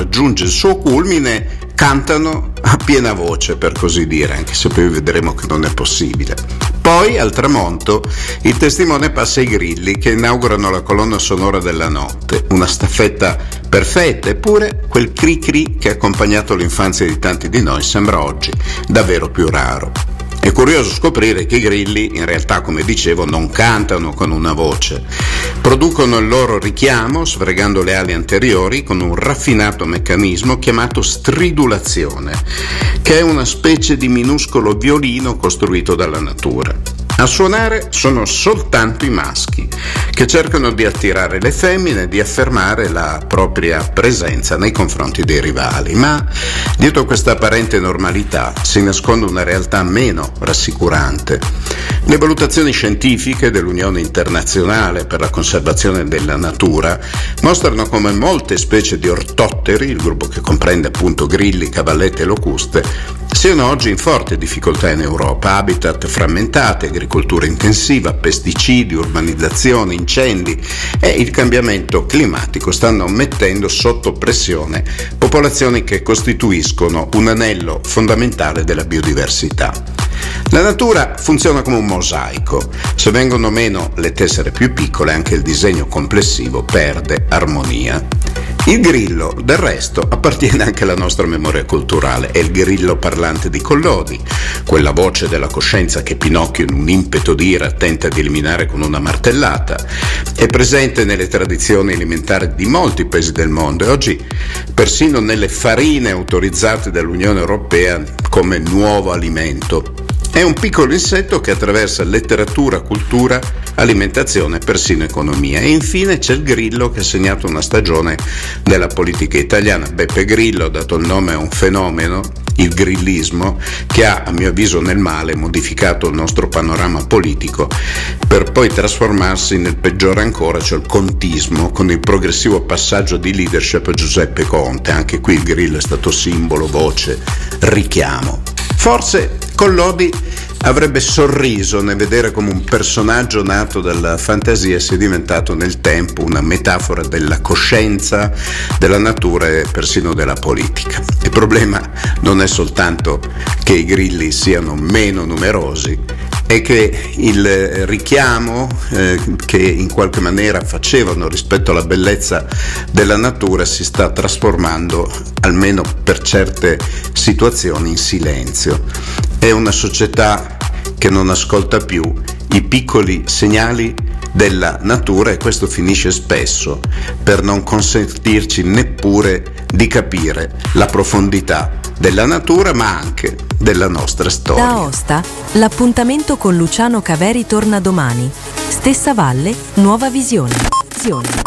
raggiunge il suo culmine, cantano a piena voce, per così dire, anche se poi vedremo che non è possibile. Poi, al tramonto, il testimone passa ai grilli che inaugurano la colonna sonora della notte, una staffetta perfetta, eppure quel cri-cri che ha accompagnato l'infanzia di tanti di noi sembra oggi davvero più raro. È curioso scoprire che i grilli, in realtà, come dicevo, non cantano con una voce. Producono il loro richiamo sfregando le ali anteriori con un raffinato meccanismo chiamato stridulazione, che è una specie di minuscolo violino costruito dalla natura. A suonare sono soltanto i maschi, che cercano di attirare le femmine e di affermare la propria presenza nei confronti dei rivali. Ma dietro questa apparente normalità si nasconde una realtà meno rassicurante. Le valutazioni scientifiche dell'Unione Internazionale per la Conservazione della Natura mostrano come molte specie di ortotteri, il gruppo che comprende appunto grilli, cavallette e locuste, siano oggi in forte difficoltà in Europa. Habitat frammentati, agricoltura intensiva, pesticidi, urbanizzazione, incendi e il cambiamento climatico stanno mettendo sotto pressione popolazioni che costituiscono un anello fondamentale della biodiversità. La natura funziona come un mosaico. Se vengono meno le tessere più piccole, anche il disegno complessivo perde armonia. Il grillo, del resto, appartiene anche alla nostra memoria culturale. È il grillo parlante di Collodi, quella voce della coscienza che Pinocchio, in un impeto d'ira, tenta di eliminare con una martellata. È presente nelle tradizioni alimentari di molti paesi del mondo e oggi persino nelle farine autorizzate dall'Unione Europea come nuovo alimento. È un piccolo insetto che attraversa letteratura, cultura, alimentazione e persino economia. E infine c'è il grillo, che ha segnato una stagione della politica italiana. Beppe Grillo ha dato il nome a un fenomeno, il grillismo, che ha, a mio avviso nel male, modificato il nostro panorama politico per poi trasformarsi nel peggiore ancora, cioè il contismo, con il progressivo passaggio di leadership a Giuseppe Conte. Anche qui il grillo è stato simbolo, voce, richiamo. Forse Collodi avrebbe sorriso nel vedere come un personaggio nato dalla fantasia sia diventato nel tempo una metafora della coscienza, della natura e persino della politica. Il problema non è soltanto che i grilli siano meno numerosi, è che il richiamo che in qualche maniera facevano rispetto alla bellezza della natura si sta trasformando, almeno per certe situazioni, in silenzio. È una società che non ascolta più i piccoli segnali della natura, e questo finisce spesso per non consentirci neppure di capire la profondità della natura, ma anche della nostra storia. Da Aosta, l'appuntamento con Luciano Caveri torna domani. Stessa valle, nuova visione.